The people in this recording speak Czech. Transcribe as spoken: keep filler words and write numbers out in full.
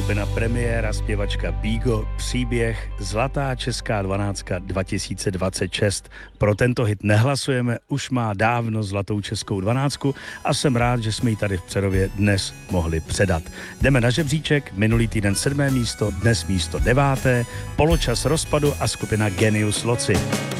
skupina Premiéra, zpěvačka Bígo, příběh Zlatá česká dvanáctka dva tisíce dvacet šest. Pro tento hit nehlasujeme, už má dávno zlatou českou dvanáctku a jsem rád, že jsme ji tady v Přerově dnes mohli předat. Jdeme na žebříček, minulý týden sedmé místo, dnes místo deváté, poločas rozpadu a skupina Genius Loci.